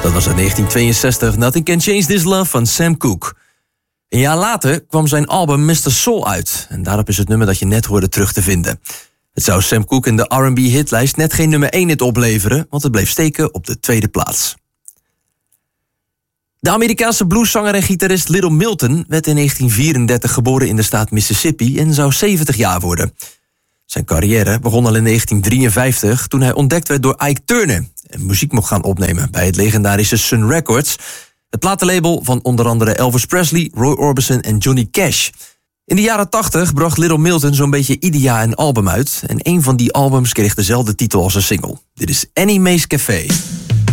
Dat was uit 1962, Nothing Can Change This Love van Sam Cooke. Een jaar later kwam zijn album Mr. Soul uit. En daarop is het nummer dat je net hoorde terug te vinden. Het zou Sam Cooke in de R&B-hitlijst net geen nummer 1 hit opleveren, want het bleef steken op de 2e plaats. De Amerikaanse blueszanger en gitarist Little Milton werd in 1934 geboren in de staat Mississippi en zou 70 jaar worden. Zijn carrière begon al in 1953 toen hij ontdekt werd door Ike Turner en muziek mocht gaan opnemen bij het legendarische Sun Records, het platenlabel van onder andere Elvis Presley, Roy Orbison en Johnny Cash. In de jaren 80 bracht Little Milton zo'n beetje ieder jaar een album uit en een van die albums kreeg dezelfde titel als een single. Dit is Annie Mae's Café.